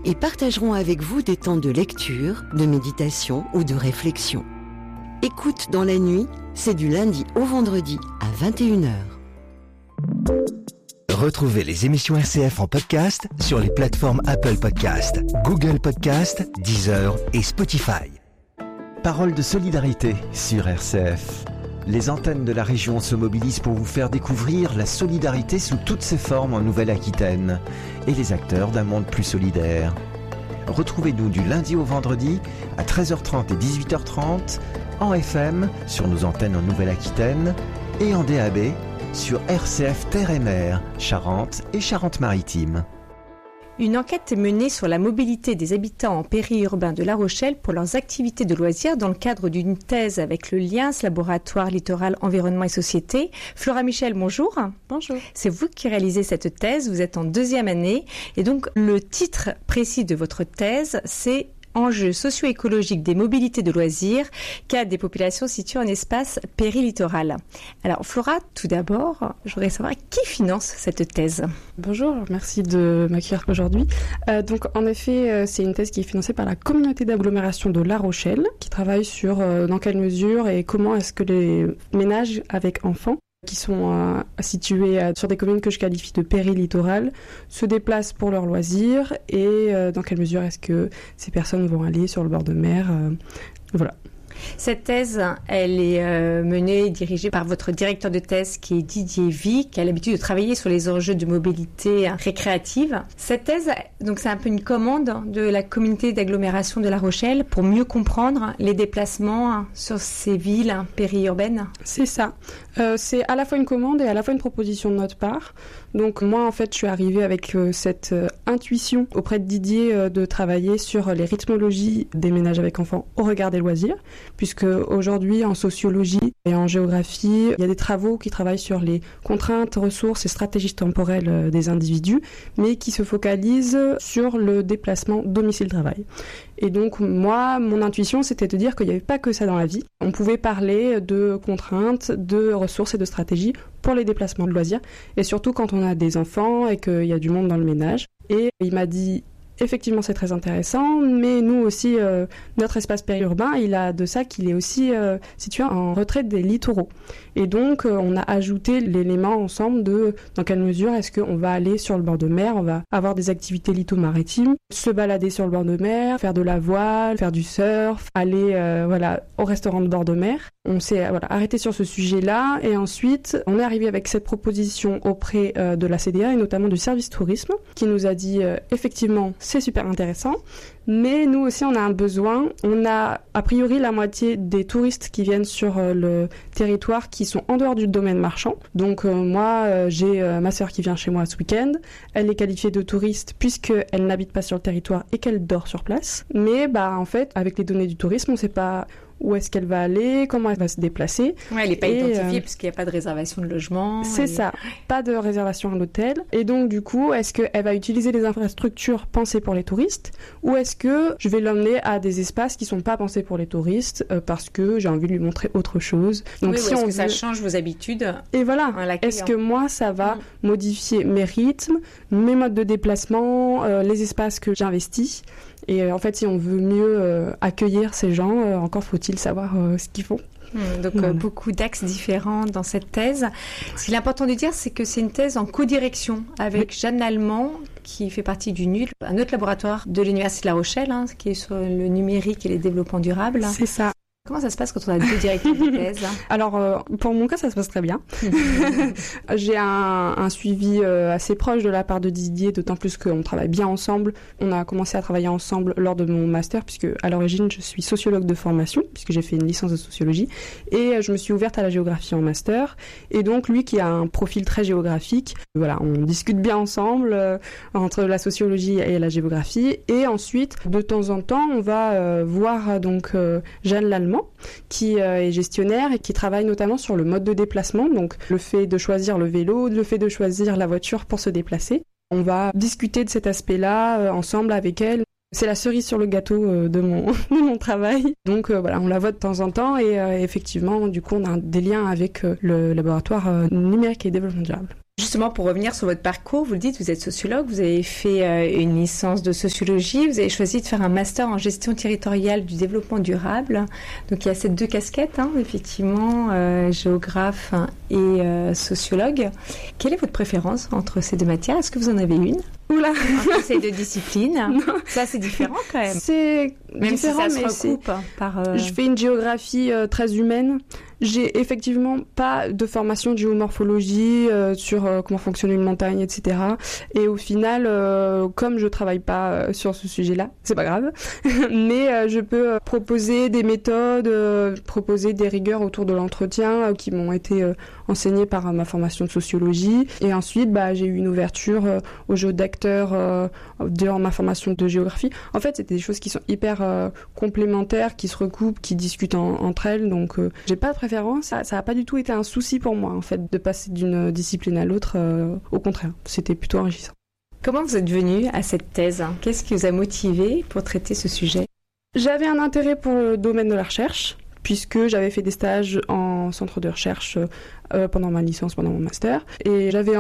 et partageront avec vous des temps de lecture, de méditation ou de réflexion. Écoute dans la nuit, c'est du lundi au vendredi à 21h. Retrouvez les émissions RCF en podcast sur les plateformes Apple Podcast, Google Podcast, Deezer et Spotify. Parole de solidarité sur RCF. Les antennes de la région se mobilisent pour vous faire découvrir la solidarité sous toutes ses formes en Nouvelle-Aquitaine et les acteurs d'un monde plus solidaire. Retrouvez-nous du lundi au vendredi à 13h30 et 18h30 en FM sur nos antennes en Nouvelle-Aquitaine et en DAB sur RCF Terre et Mer, Charente et Charente-Maritime. Une enquête est menée sur la mobilité des habitants en périurbain de La Rochelle pour leurs activités de loisirs dans le cadre d'une thèse avec le LIENS, Laboratoire Littoral Environnement et Société. Flora Michel, bonjour. Bonjour. C'est vous qui réalisez cette thèse, vous êtes en 2e année et donc le titre précis de votre thèse, c'est Enjeux socio-écologiques des mobilités de loisirs, cas des populations situées en espace périlittoral. Alors Flora, tout d'abord, je voudrais savoir qui finance cette thèse. Bonjour, merci de m'accueillir aujourd'hui. Donc en effet, c'est une thèse qui est financée par la communauté d'agglomération de La Rochelle, qui travaille sur dans quelle mesure et comment est-ce que les ménages avec enfants qui sont situés sur des communes que je qualifie de périlittorales, se déplacent pour leurs loisirs et dans quelle mesure est-ce que ces personnes vont aller sur le bord de mer. Voilà. Cette thèse, elle est menée et dirigée par votre directeur de thèse qui est Didier Vie, qui a l'habitude de travailler sur les enjeux de mobilité récréative. Cette thèse, donc c'est un peu une commande de la communauté d'agglomération de La Rochelle pour mieux comprendre les déplacements sur ces villes périurbaines. C'est ça. C'est à la fois une commande et à la fois une proposition de notre part. Donc moi, en fait, je suis arrivée avec cette intuition auprès de Didier de travailler sur les rythmologies des ménages avec enfants au regard des loisirs, puisque aujourd'hui, en sociologie et en géographie, il y a des travaux qui travaillent sur les contraintes, ressources et stratégies temporelles des individus, mais qui se focalisent sur le déplacement domicile-travail. Et donc moi, mon intuition, c'était de dire qu'il n'y avait pas que ça dans la vie. On pouvait parler de contraintes, de ressources et de stratégies pour les déplacements de loisirs, et surtout quand on a des enfants et qu'il y a du monde dans le ménage. Et il m'a dit, effectivement, c'est très intéressant, mais nous aussi, notre espace périurbain, il a de ça qu'il est aussi situé en retrait des littoraux. Et donc, on a ajouté l'élément ensemble de dans quelle mesure est-ce qu'on va aller sur le bord de mer, on va avoir des activités litho-maritimes, se balader sur le bord de mer, faire de la voile, faire du surf, aller au restaurant de bord de mer. On s'est arrêté sur ce sujet-là et ensuite, on est arrivé avec cette proposition auprès de la CDA et notamment du service tourisme qui nous a dit effectivement, c'est super intéressant. Mais nous aussi, on a un besoin. On a a priori la moitié des touristes qui viennent sur le territoire qui sont en dehors du domaine marchand. Donc moi, j'ai ma sœur qui vient chez moi ce week-end. Elle est qualifiée de touriste puisqu'elle n'habite pas sur le territoire et qu'elle dort sur place. Mais en fait, avec les données du tourisme, on ne sait pas où est-ce qu'elle va aller, comment elle va se déplacer. Ouais, elle n'est pas identifiée puisqu'il n'y a pas de réservation de logement. C'est ça, pas de réservation à l'hôtel. Et donc du coup, est-ce qu'elle va utiliser des infrastructures pensées pour les touristes ou est-ce que je vais l'emmener à des espaces qui ne sont pas pensés pour les touristes parce que j'ai envie de lui montrer autre chose. Donc, est-ce que ça change vos habitudes? Et voilà, est-ce que moi, ça va modifier mes rythmes, mes modes de déplacement, les espaces que j'investis? Et en fait, si on veut mieux accueillir ces gens, encore faut-il savoir ce qu'ils font. Donc beaucoup d'axes différents dans cette thèse. Ce qu'il est important de dire, c'est que c'est une thèse en codirection avec Jeanne Lallemand, qui fait partie du NUL, un autre laboratoire de l'Université de La Rochelle, qui est sur le numérique et les développements durables. C'est ça. Comment ça se passe quand on a deux directeurs de thèse? Alors, pour mon cas, ça se passe très bien. J'ai un suivi assez proche de la part de Didier, d'autant plus qu'on travaille bien ensemble. On a commencé à travailler ensemble lors de mon master, puisque à l'origine, je suis sociologue de formation, puisque j'ai fait une licence de sociologie, et je me suis ouverte à la géographie en master. Et donc, lui qui a un profil très géographique, on discute bien ensemble entre la sociologie et la géographie. Et ensuite, de temps en temps, on va voir donc Jeanne Lallemand, qui est gestionnaire et qui travaille notamment sur le mode de déplacement, donc le fait de choisir le vélo, le fait de choisir la voiture pour se déplacer. On va discuter de cet aspect-là ensemble avec elle. C'est la cerise sur le gâteau de mon travail. Donc on la voit de temps en temps et effectivement, du coup, on a des liens avec le laboratoire numérique et développement durable. Justement, pour revenir sur votre parcours, vous le dites, vous êtes sociologue, vous avez fait une licence de sociologie, vous avez choisi de faire un master en gestion territoriale du développement durable. Donc il y a ces 2 casquettes, effectivement, géographe et sociologue. Quelle est votre préférence entre ces 2 matières? Est-ce que vous en avez une? Oula, entre ces 2 disciplines? Ça, c'est différent quand même. C'est même différent, si ça se recoupe par... Je fais une géographie très humaine. J'ai effectivement pas de formation de géomorphologie sur comment fonctionne une montagne, etc. Et au final, comme je travaille pas sur ce sujet-là, c'est pas grave, mais je peux proposer des méthodes, proposer des rigueurs autour de l'entretien qui m'ont été enseignées par ma formation de sociologie. Et ensuite, j'ai eu une ouverture au jeu d'acteurs durant ma formation de géographie. En fait, c'était des choses qui sont hyper complémentaires, qui se recoupent, qui discutent entre elles. Donc, j'ai pas de préférence. Ça a pas du tout été un souci pour moi, en fait, de passer d'une discipline à l'autre. Au contraire, c'était plutôt enrichissant. Comment vous êtes venu à cette thèse? Qu'est-ce qui vous a motivé pour traiter ce sujet? J'avais un intérêt pour le domaine de la recherche, puisque j'avais fait des stages en centre de recherche pendant ma licence, pendant mon master. Et j'avais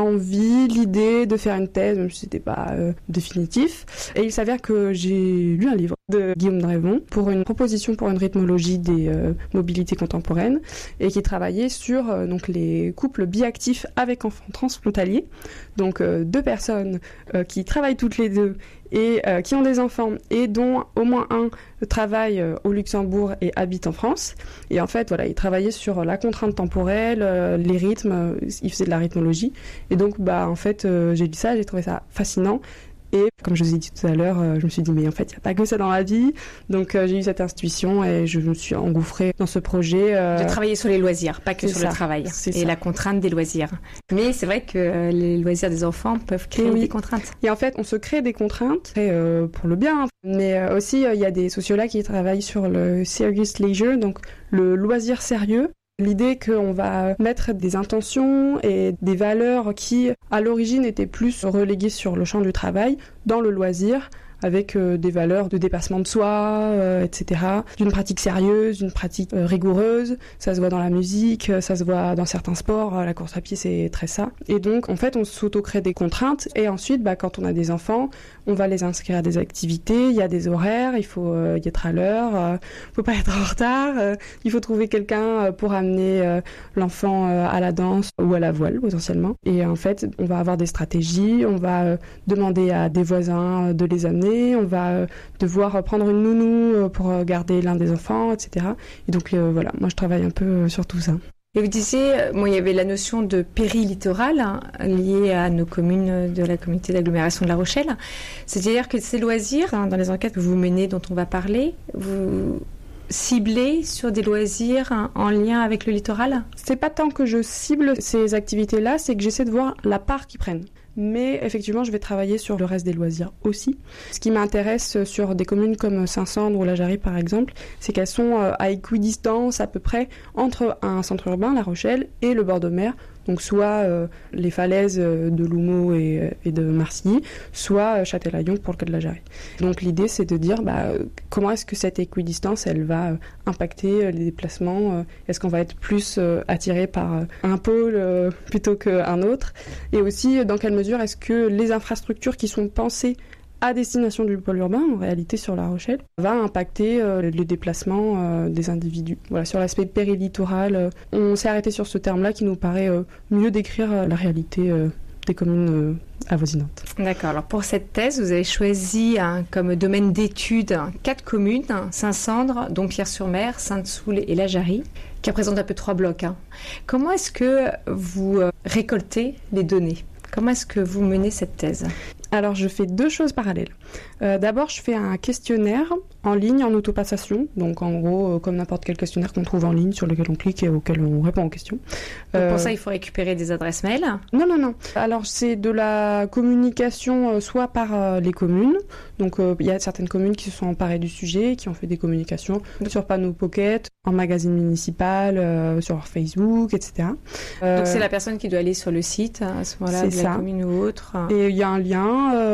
l'idée de faire une thèse, même si c'était pas définitif. Et il s'avère que j'ai lu un livre de Guillaume Dreyvon pour une proposition pour une rythmologie des mobilités contemporaines et qui travaillait sur donc les couples biactifs avec enfants transfrontaliers. Donc 2 personnes qui travaillent toutes les 2 et qui ont des enfants et dont au moins un travaille au Luxembourg et habite en France. Et en fait, voilà, il travaillait sur la contrainte temporelle, les rythmes, il faisait de la rythmologie. Et donc, en fait, j'ai lu ça, j'ai trouvé ça fascinant. Et comme je vous ai dit tout à l'heure, je me suis dit, mais en fait, il n'y a pas que ça dans la vie. Donc, j'ai eu cette intuition et je me suis engouffrée dans ce projet. De travailler sur les loisirs, pas que sur le travail. Et la contrainte des loisirs. Mais c'est vrai que les loisirs des enfants peuvent créer des contraintes. Et en fait, on se crée des contraintes pour le bien. Mais aussi, il y a des sociologues qui travaillent sur le serious leisure, donc le loisir sérieux. L'idée qu'on va mettre des intentions et des valeurs qui, à l'origine, étaient plus reléguées sur le champ du travail, dans le loisir, avec des valeurs de dépassement de soi, etc. D'une pratique sérieuse, d'une pratique rigoureuse. Ça se voit dans la musique, ça se voit dans certains sports. La course à pied, c'est très ça. Et donc, en fait, on s'auto-crée des contraintes. Et ensuite, quand on a des enfants, on va les inscrire à des activités. Il y a des horaires, il faut y être à l'heure. Faut pas être en retard. Il faut trouver quelqu'un pour amener l'enfant à la danse ou à la voile, potentiellement. Et en fait, on va avoir des stratégies. On va demander à des voisins de les amener. On va devoir prendre une nounou pour garder l'un des enfants, etc. Et donc voilà, moi je travaille un peu sur tout ça. Et vous disiez, il y avait la notion de périlittoral liée à nos communes de la communauté d'agglomération de La Rochelle. C'est-à-dire que ces loisirs, dans les enquêtes que vous menez, dont on va parler, vous ciblez sur des loisirs en lien avec le littoral? C'est pas tant que je cible ces activités-là, c'est que j'essaie de voir la part qu'ils prennent. Mais effectivement, je vais travailler sur le reste des loisirs aussi. Ce qui m'intéresse sur des communes comme Saint-Sandre ou La Jarrie, par exemple, c'est qu'elles sont à équidistance à peu près entre un centre urbain, La Rochelle, et le bord de mer. Donc soit les falaises de L'Houmeau et de Marcilly, soit Châtelaillon pour le cas de La Jarrie. Donc l'idée, c'est de dire comment est-ce que cette équidistance, elle va impacter les déplacements. Est-ce qu'on va être plus attiré par un pôle plutôt qu'un autre? Et aussi, dans quelle mesure est-ce que les infrastructures qui sont pensées à destination du pôle urbain, en réalité sur La Rochelle, va impacter le déplacement des individus. Voilà, sur l'aspect périlittoral, on s'est arrêté sur ce terme-là qui nous paraît mieux décrire la réalité des communes avoisinantes. D'accord. Alors pour cette thèse, vous avez choisi comme domaine d'études 4 communes, Saint-Sandre, Dompierre-sur-Mer, Sainte-Soule et La Jarrie, qui représentent un peu 3 blocs. Comment est-ce que vous récoltez les données? Comment est-ce que vous menez cette thèse? Alors, je fais 2 choses parallèles. D'abord, je fais un questionnaire en ligne, en autopassation. Donc, en gros, comme n'importe quel questionnaire qu'on trouve en ligne, sur lequel on clique et auquel on répond aux questions. Donc pour ça, il faut récupérer des adresses mail? Non. Alors, c'est de la communication soit par les communes. Donc, il y a certaines communes qui se sont emparées du sujet, qui ont fait des communications sur Panneau Pocket, en magazine municipal, sur Facebook, etc. Donc, c'est la personne qui doit aller sur le site, à ce moment-là, de la commune ou autre. Et il y a un lien.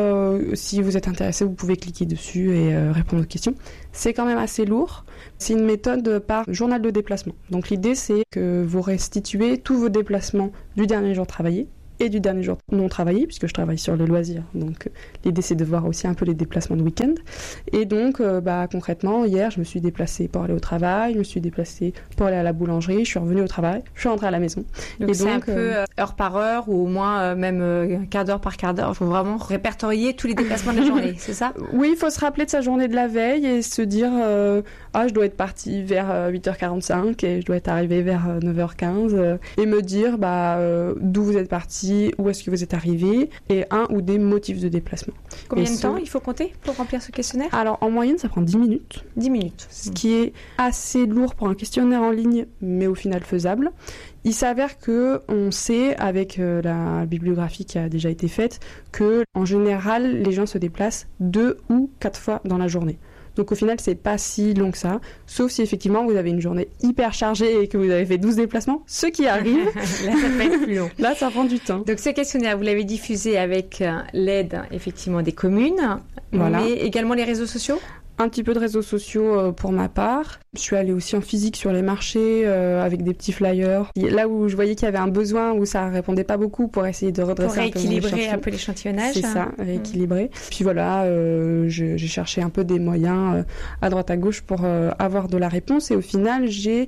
Si vous êtes intéressé, vous pouvez cliquer dessus et répondre aux questions. C'est quand même assez lourd. C'est une méthode par journal de déplacement. Donc l'idée, c'est que vous restituez tous vos déplacements du dernier jour travaillé et du dernier jour non travaillé, puisque je travaille sur les loisirs. Donc l'idée c'est de voir aussi un peu les déplacements de week-end. Et donc concrètement, hier je me suis déplacée pour aller au travail, je me suis déplacée pour aller à la boulangerie, je suis revenue au travail, je suis rentrée à la maison. Donc et c'est un peu heure par heure ou au moins même quart d'heure par quart d'heure. Il faut vraiment répertorier tous les déplacements de la journée, c'est ça ? Oui, il faut se rappeler de sa journée de la veille et se dire je dois être partie vers 8h45 et je dois être arrivée vers 9h15 et me dire d'où vous êtes parti, où est-ce que vous êtes arrivé et un ou des motifs de déplacement. Combien de temps il faut compter pour remplir ce questionnaire ? Alors en moyenne ça prend 10 minutes. 10 minutes. Ce qui est assez lourd pour un questionnaire en ligne mais au final faisable. Il s'avère qu'on sait, avec la bibliographie qui a déjà été faite, que en général, les gens se déplacent 2 ou 4 fois dans la journée. Donc au final, c'est pas si long que ça, sauf si effectivement vous avez une journée hyper chargée et que vous avez fait 12 déplacements, ce qui arrive. Là, ça peut être plus long. Là, ça prend du temps. Donc ce questionnaire, vous l'avez diffusé avec l'aide effectivement des communes, mais également les réseaux sociaux ? Un petit peu de réseaux sociaux pour ma part. Je suis allée aussi en physique sur les marchés avec des petits flyers. Là où je voyais qu'il y avait un besoin où ça répondait pas beaucoup pour essayer de redresser un peu l'échantillonnage. C'est ça, rééquilibrer. Puis voilà, j'ai cherché un peu des moyens à droite à gauche pour avoir de la réponse et au final j'ai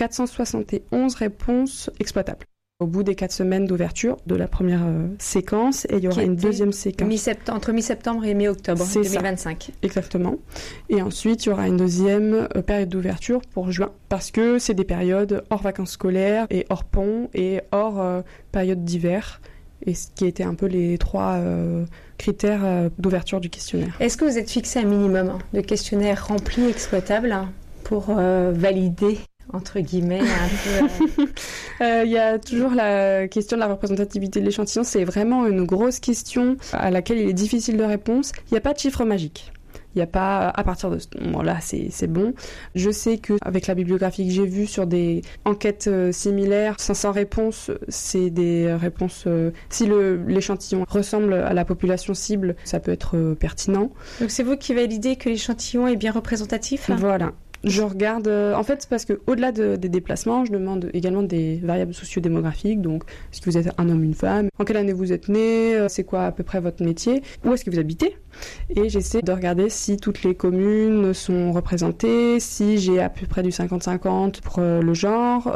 471 réponses exploitables. Au bout des 4 semaines d'ouverture de la première séquence, et il y aura une deuxième séquence. Entre mi-septembre et mi-octobre 2025. Ça. Exactement. Et ensuite, il y aura une deuxième période d'ouverture pour juin, parce que c'est des périodes hors vacances scolaires et hors pont et hors période d'hiver. Et ce qui étaient un peu les 3 critères d'ouverture du questionnaire. Est-ce que vous êtes fixé un minimum de questionnaires remplis, exploitables, pour valider entre guillemets, un peu... Il y a toujours la question de la représentativité de l'échantillon. C'est vraiment une grosse question à laquelle il est difficile de répondre. Il n'y a pas de chiffre magique. Il n'y a pas, à partir de ce moment-là, c'est bon. Je sais qu'avec la bibliographie que j'ai vue sur des enquêtes similaires, 500 réponses, c'est des réponses... si l'échantillon ressemble à la population cible, ça peut être pertinent. Donc c'est vous qui validez que l'échantillon est bien représentatif ? Voilà. Je regarde, en fait, c'est parce qu'au-delà des déplacements, je demande également des variables socio-démographiques. Donc, est-ce que vous êtes un homme, une femme ? En quelle année vous êtes né ? C'est quoi à peu près votre métier ? Où est-ce que vous habitez ? Et j'essaie de regarder si toutes les communes sont représentées, si j'ai à peu près du 50-50 pour le genre,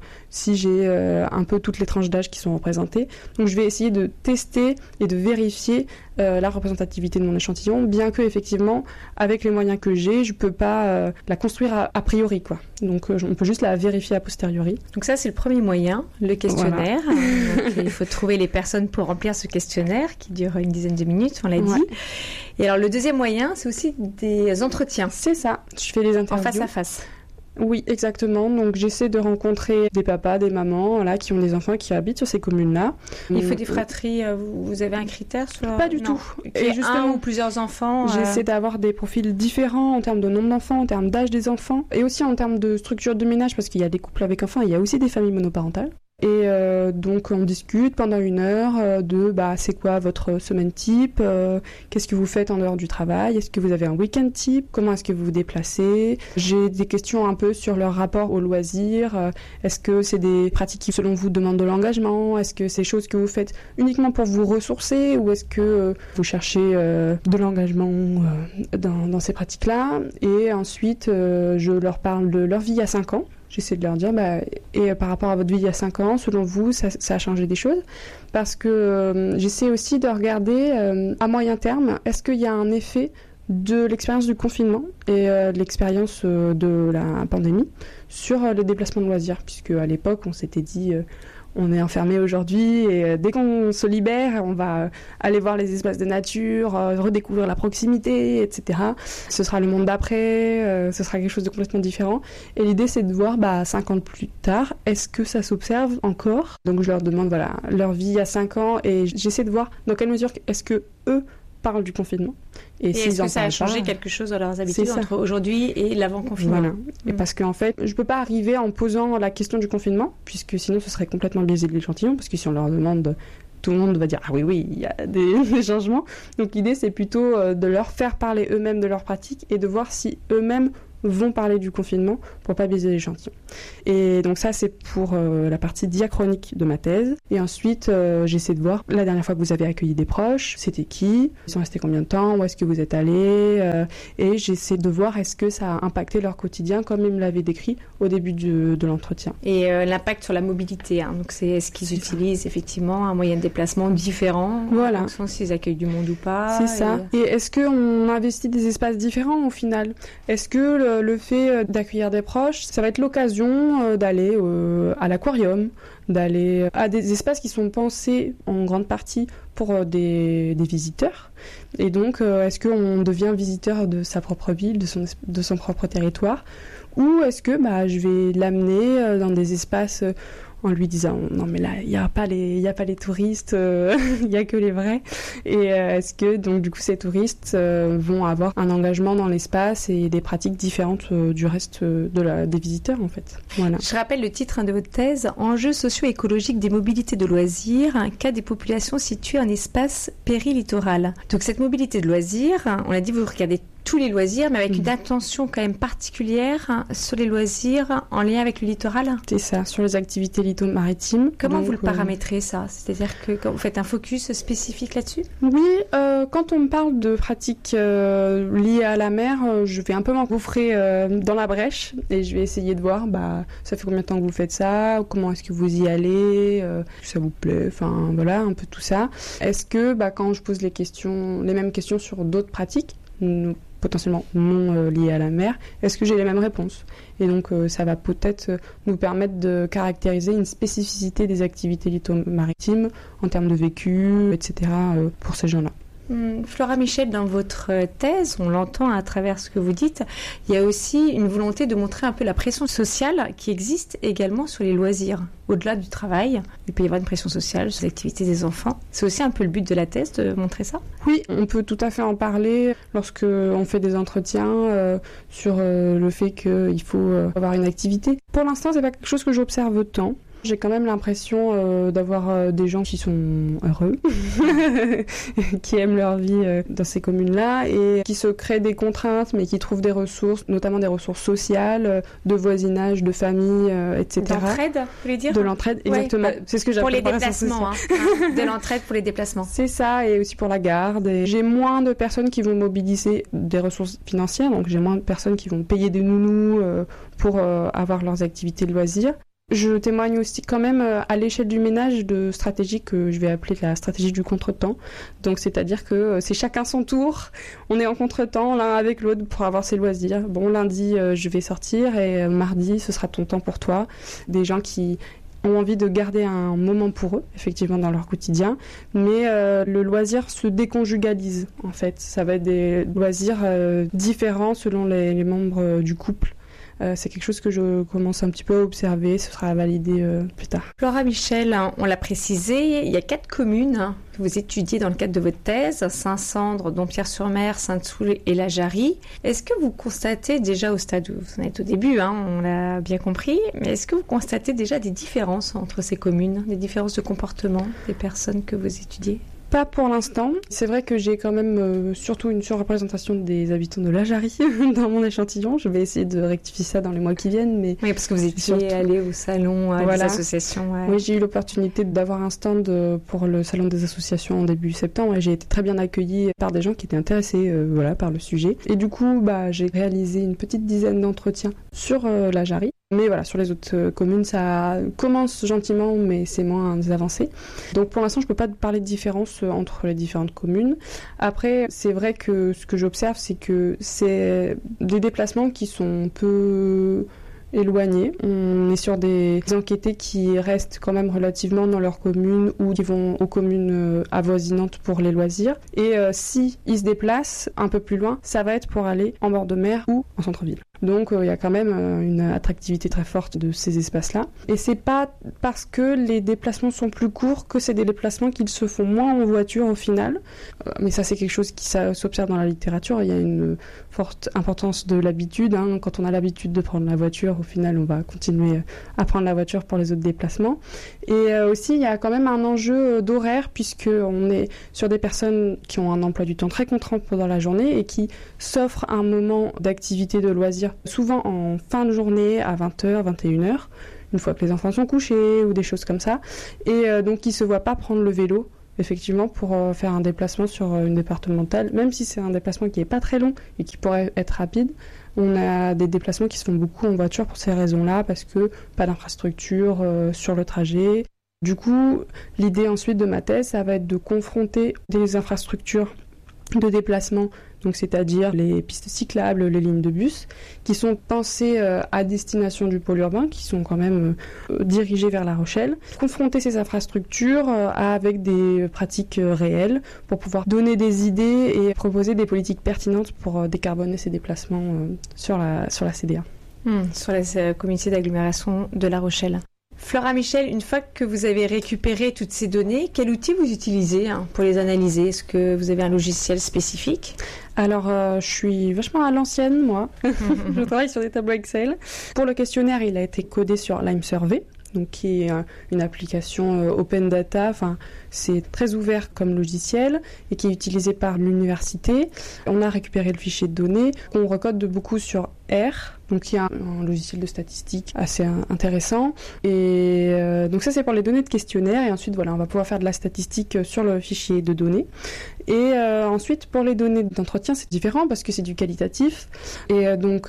si j'ai un peu toutes les tranches d'âge qui sont représentées. Donc, je vais essayer de tester et de vérifier la représentativité de mon échantillon, bien que effectivement, avec les moyens que j'ai, je peux pas la construire a priori, quoi. Donc on peut juste la vérifier a posteriori. Donc ça, c'est le premier moyen, le questionnaire. Voilà. Donc, il faut trouver les personnes pour remplir ce questionnaire qui dure une dizaine de minutes, on l'a dit. Et alors le deuxième moyen, c'est aussi des entretiens. C'est ça. Je fais les interviews en face à face. Oui, exactement. Donc j'essaie de rencontrer des papas, des mamans qui ont des enfants qui habitent sur ces communes-là. Il faut des fratries, vous avez un critère sur... Pas du tout. Et justement, un ou plusieurs enfants. J'essaie d'avoir des profils différents en termes de nombre d'enfants, en termes d'âge des enfants, et aussi en termes de structure de ménage, parce qu'il y a des couples avec enfants, il y a aussi des familles monoparentales. Et donc on discute pendant 1 heure de c'est quoi votre semaine type, qu'est-ce que vous faites en dehors du travail, est-ce que vous avez un week-end type, comment est-ce que vous vous déplacez. J'ai des questions un peu sur leur rapport au loisir, est-ce que c'est des pratiques qui selon vous demandent de l'engagement, est-ce que c'est des choses que vous faites uniquement pour vous ressourcer ou est-ce que vous cherchez de l'engagement dans ces pratiques-là. Et ensuite je leur parle de leur vie à 5 ans. J'essaie de leur dire, et par rapport à votre vie il y a 5 ans, selon vous, ça a changé des choses. Parce que j'essaie aussi de regarder, à moyen terme, est-ce qu'il y a un effet de l'expérience du confinement et de l'expérience de la pandémie sur les déplacements de loisirs. Puisque à l'époque, on s'était dit... on est enfermé aujourd'hui et dès qu'on se libère, on va aller voir les espaces de nature, redécouvrir la proximité, etc. Ce sera le monde d'après, ce sera quelque chose de complètement différent. Et l'idée, c'est de voir 5 ans plus tard, est-ce que ça s'observe encore ? Donc je leur demande leur vie à 5 ans et j'essaie de voir dans quelle mesure est-ce que eux parlent du confinement. Et est-ce que ça a changé quelque chose dans leurs habitudes entre aujourd'hui et l'avant-confinement ? Voilà. Et parce qu'en fait, je ne peux pas arriver en posant la question du confinement, puisque sinon ce serait complètement biaisé de l'échantillon, parce que si on leur demande, tout le monde va dire « Ah oui, il y a des changements ». Donc l'idée, c'est plutôt de leur faire parler eux-mêmes de leurs pratiques et de voir si eux-mêmes vont parler du confinement pour pas biaiser l'échantillon. Et donc ça, c'est pour la partie diachronique de ma thèse. Et ensuite, j'essaie de voir la dernière fois que vous avez accueilli des proches, c'était qui, ils sont restés combien de temps, où est-ce que vous êtes allés, et j'essaie de voir est-ce que ça a impacté leur quotidien comme ils me l'avaient décrit au début de l'entretien. Et l'impact sur la mobilité, hein. Donc c'est est-ce qu'ils utilisent effectivement un moyen de déplacement différent, voilà, en fonction s'ils accueillent du monde ou pas. C'est ça. Et est-ce qu'on investit des espaces différents au final? Est-ce que le fait d'accueillir des proches, ça va être l'occasion d'aller à l'aquarium, d'aller à des espaces qui sont pensés en grande partie pour des visiteurs. Et donc, est-ce qu'on devient visiteur de sa propre ville, de son propre territoire, ou est-ce que je vais l'amener dans des espaces en lui disant non mais là il y a pas les touristes, il y a que les vrais. Et est-ce que donc du coup ces touristes vont avoir un engagement dans l'espace et des pratiques différentes du reste des visiteurs en fait. Voilà. Je rappelle le titre de votre thèse, Enjeux socio-écologiques des mobilités de loisirs, un cas des populations situées en espace périlittoral. Donc cette mobilité de loisirs, on l'a dit, vous regardez tous les loisirs, mais avec une attention quand même particulière sur les loisirs en lien avec le littoral. C'est ça, sur les activités litto-maritimes. Comment vous le paramétrez ça? C'est-à-dire que quand vous faites un focus spécifique là-dessus? Oui, quand on me parle de pratiques liées à la mer, je vais un peu m'engouffrer dans la brèche et je vais essayer de voir, ça fait combien de temps que vous faites ça, comment est-ce que vous y allez, ça vous plaît, enfin voilà, un peu tout ça. Est-ce que quand je pose les mêmes questions sur d'autres pratiques, potentiellement non liées à la mer, est-ce que j'ai les mêmes réponses? Et donc ça va peut-être nous permettre de caractériser une spécificité des activités litto-maritimes en termes de vécu, etc. Pour ces gens-là. Flora Michel, dans votre thèse, on l'entend à travers ce que vous dites, il y a aussi une volonté de montrer un peu la pression sociale qui existe également sur les loisirs. Au-delà du travail, il peut y avoir une pression sociale sur l'activité des enfants. C'est aussi un peu le but de la thèse, de montrer ça? Oui, on peut tout à fait en parler lorsque on fait des entretiens sur le fait qu'il faut avoir une activité. Pour l'instant, c'est pas quelque chose que j'observe tant. J'ai quand même l'impression d'avoir des gens qui sont heureux, qui aiment leur vie dans ces communes-là et qui se créent des contraintes, mais qui trouvent des ressources, notamment des ressources sociales, de voisinage, de famille, etc. D'entraide, vous voulez dire? De l'entraide, exactement. Ouais, c'est ce que j'appelle pour les déplacements, de l'entraide pour les déplacements. C'est ça, et aussi pour la garde. Et j'ai moins de personnes qui vont mobiliser des ressources financières, donc j'ai moins de personnes qui vont payer des nounous pour avoir leurs activités de loisirs. Je témoigne aussi quand même à l'échelle du ménage de stratégie que je vais appeler la stratégie du contretemps. Donc c'est-à-dire que c'est chacun son tour, on est en contretemps l'un avec l'autre pour avoir ses loisirs. Bon, lundi je vais sortir et mardi ce sera ton temps pour toi. Des gens qui ont envie de garder un moment pour eux, effectivement, dans leur quotidien. Mais le loisir se déconjugalise, en fait. Ça va être des loisirs différents selon les membres du couple. C'est quelque chose que je commence un petit peu à observer, ce sera validé plus tard. Flora Michel, on l'a précisé, il y a 4 communes que vous étudiez dans le cadre de votre thèse, Saint-Sandre, Dompierre-sur-Mer, Sainte-Soule et La Jarrie. Est-ce que vous constatez déjà au stade où vous en êtes au début, on l'a bien compris, mais est-ce que vous constatez déjà des différences entre ces communes, des différences de comportement des personnes que vous étudiez? Pas pour l'instant. C'est vrai que j'ai quand même surtout une surreprésentation des habitants de La Jarrie dans mon échantillon. Je vais essayer de rectifier ça dans les mois qui viennent. Mais oui, parce que vous étiez allé au salon des associations. Ouais. Oui, j'ai eu l'opportunité d'avoir un stand pour le salon des associations en début septembre et j'ai été très bien accueillie par des gens qui étaient intéressés par le sujet. Et du coup, j'ai réalisé une petite dizaine d'entretiens sur La Jarrie. Mais voilà, sur les autres communes, ça commence gentiment, mais c'est moins avancé. Donc pour l'instant, je ne peux pas parler de différence entre les différentes communes. Après, c'est vrai que ce que j'observe, c'est que c'est des déplacements qui sont peu éloignés. On est sur des enquêtés qui restent quand même relativement dans leur commune ou qui vont aux communes avoisinantes pour les loisirs. Et si ils se déplacent un peu plus loin, ça va être pour aller en bord de mer ou en centre-ville. Donc il y a quand même une attractivité très forte de ces espaces-là. Et c'est pas parce que les déplacements sont plus courts que c'est des déplacements qui se font moins en voiture au final. Mais ça c'est quelque chose qui s'observe dans la littérature. Il y a une forte importance de l'habitude. Quand on a l'habitude de prendre la voiture, au final on va continuer à prendre la voiture pour les autres déplacements. Et aussi il y a quand même un enjeu d'horaire puisqu'on est sur des personnes qui ont un emploi du temps très contraint pendant la journée et qui s'offrent un moment d'activité de loisir sortir souvent en fin de journée à 20h, 21h, une fois que les enfants sont couchés ou des choses comme ça. Et donc ils ne se voient pas prendre le vélo, effectivement, pour faire un déplacement sur une départementale, même si c'est un déplacement qui n'est pas très long et qui pourrait être rapide. On a des déplacements qui se font beaucoup en voiture pour ces raisons-là, parce que pas d'infrastructure sur le trajet. Du coup, l'idée ensuite de ma thèse, ça va être de confronter des infrastructures de déplacement, donc c'est-à-dire les pistes cyclables, les lignes de bus, qui sont pensées à destination du pôle urbain, qui sont quand même dirigées vers La Rochelle. Confronter ces infrastructures avec des pratiques réelles pour pouvoir donner des idées et proposer des politiques pertinentes pour décarboner ces déplacements sur la CDA. Sur la communauté d'agglomération de La Rochelle. Flora Michel, une fois que vous avez récupéré toutes ces données, quel outil vous utilisez pour les analyser? Est-ce que vous avez un logiciel spécifique? Alors, je suis vachement à l'ancienne, moi. Je travaille sur des tableaux Excel. Pour le questionnaire, il a été codé sur Lime Survey, donc qui est une application open data. Enfin, c'est très ouvert comme logiciel et qui est utilisé par l'université. On a récupéré le fichier de données qu'on recode beaucoup sur R, donc il y a un logiciel de statistique assez intéressant. Et donc ça, c'est pour les données de questionnaire. Et ensuite, voilà, on va pouvoir faire de la statistique sur le fichier de données. Et ensuite, pour les données d'entretien, c'est différent parce que c'est du qualitatif. Et donc,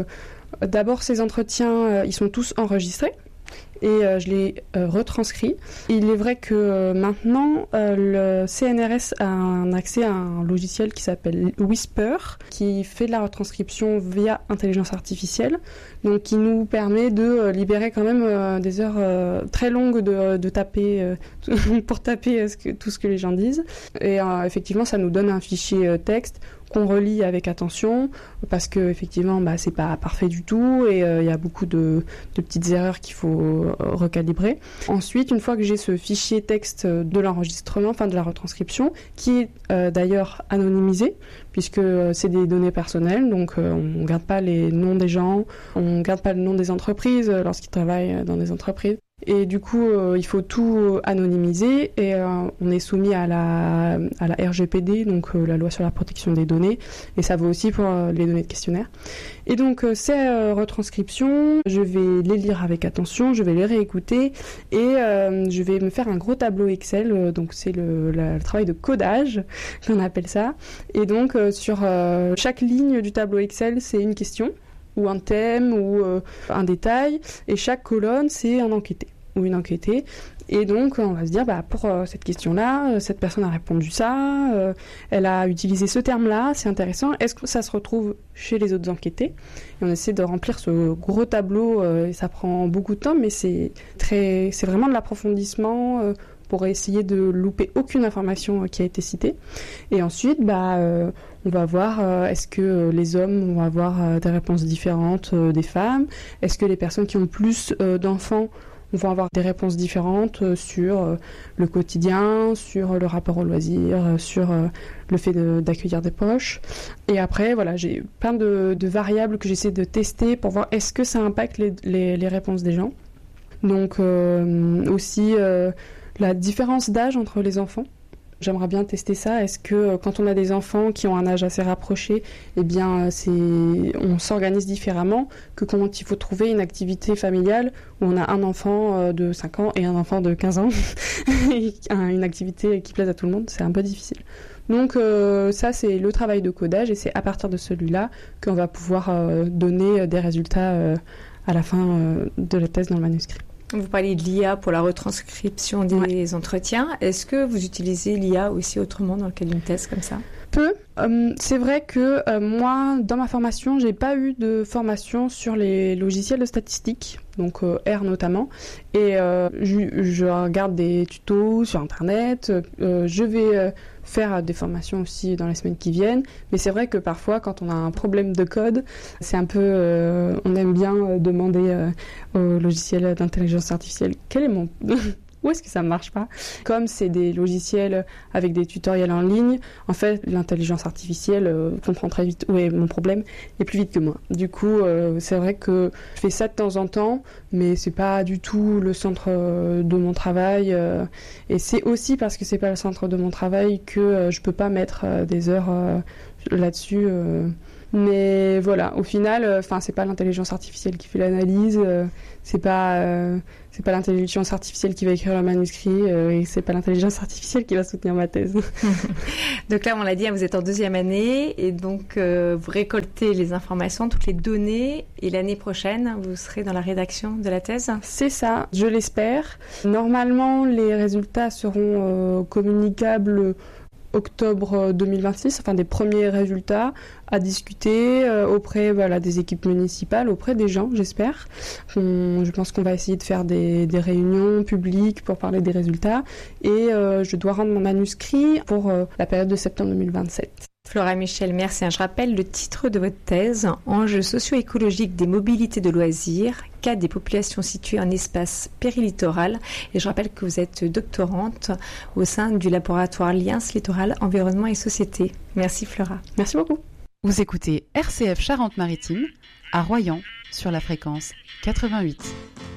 d'abord, ces entretiens, ils sont tous enregistrés. Et je l'ai retranscrit. Il est vrai que maintenant, le CNRS a un accès à un logiciel qui s'appelle Whisper, qui fait de la retranscription via intelligence artificielle, donc qui nous permet de libérer quand même des heures très longues de taper, pour taper tout ce que les gens disent. Et effectivement, ça nous donne un fichier texte qu'on relit avec attention, parce que effectivement, c'est pas parfait du tout, et il y a beaucoup de petites erreurs qu'il faut recalibrer. Ensuite, une fois que j'ai ce fichier texte de l'enregistrement, enfin de la retranscription, qui est d'ailleurs anonymisé, puisque c'est des données personnelles, donc on garde pas les noms des gens, on garde pas le nom des entreprises lorsqu'ils travaillent dans des entreprises. Et du coup, il faut tout anonymiser et on est soumis à la RGPD, donc la loi sur la protection des données, et ça vaut aussi pour les données de questionnaire. Et donc, ces retranscriptions, je vais les lire avec attention, je vais les réécouter et je vais me faire un gros tableau Excel, donc c'est le travail de codage qu'on appelle ça. Et donc, sur chaque ligne du tableau Excel, c'est une question, ou un thème, ou un détail, et chaque colonne, c'est un enquêté, ou une enquêtée. Et donc, on va se dire, pour cette question-là, cette personne a répondu ça, elle a utilisé ce terme-là, c'est intéressant, est-ce que ça se retrouve chez les autres enquêtés? Et on essaie de remplir ce gros tableau, et ça prend beaucoup de temps, mais c'est vraiment de l'approfondissement, pour essayer de louper aucune information qui a été citée. Et ensuite, on va voir est-ce que les hommes vont avoir des réponses différentes des femmes, est-ce que les personnes qui ont plus d'enfants vont avoir des réponses différentes sur le quotidien, sur le rapport au loisir, sur le fait d'accueillir des proches. Et après, voilà, j'ai plein de variables que j'essaie de tester pour voir est-ce que ça impacte les réponses des gens. Donc aussi la différence d'âge entre les enfants. J'aimerais bien tester ça. Est-ce que quand on a des enfants qui ont un âge assez rapproché, on s'organise différemment que quand il faut trouver une activité familiale où on a un enfant de 5 ans et un enfant de 15 ans, une activité qui plaise à tout le monde, c'est un peu difficile. Donc ça, c'est le travail de codage et c'est à partir de celui-là qu'on va pouvoir donner des résultats à la fin de la thèse dans le manuscrit. Vous parlez de l'IA pour la retranscription des entretiens. Est-ce que vous utilisez l'IA aussi autrement dans le cadre d'une thèse comme ça? Peu. C'est vrai que moi, dans ma formation, j'ai pas eu de formation sur les logiciels de statistique, donc R notamment. Et je regarde des tutos sur Internet. Je vais faire des formations aussi dans les semaines qui viennent. Mais c'est vrai que parfois, quand on a un problème de code, c'est un peu... on aime bien demander au logiciel d'intelligence artificielle quel est mon... Où est-ce que ça ne marche pas? Comme c'est des logiciels avec des tutoriels en ligne, en fait, l'intelligence artificielle comprend très vite où est mon problème et plus vite que moi. Du coup, c'est vrai que je fais ça de temps en temps, mais c'est pas du tout le centre de mon travail. Et c'est aussi parce que c'est pas le centre de mon travail que je peux pas mettre des heures là-dessus. Mais voilà, au final, c'est pas l'intelligence artificielle qui fait l'analyse, c'est pas l'intelligence artificielle qui va écrire le manuscrit, et c'est pas l'intelligence artificielle qui va soutenir ma thèse. Donc là, on l'a dit, vous êtes en 2e année, et donc vous récoltez les informations, toutes les données, et l'année prochaine, vous serez dans la rédaction de la thèse ? C'est ça, je l'espère. Normalement, les résultats seront communicables octobre 2026, enfin des premiers résultats à discuter auprès des équipes municipales, auprès des gens, j'espère. Je pense qu'on va essayer de faire des réunions publiques pour parler des résultats et je dois rendre mon manuscrit pour la période de septembre 2027. Flora Michel, merci. Je rappelle le titre de votre thèse, Enjeux socio-écologiques des mobilités de loisirs, cas des populations situées en espace périlittoral. Et je rappelle que vous êtes doctorante au sein du laboratoire Liens Littoral, Environnement et Société. Merci Flora. Merci beaucoup. Vous écoutez RCF Charente-Maritime à Royan sur la fréquence 88.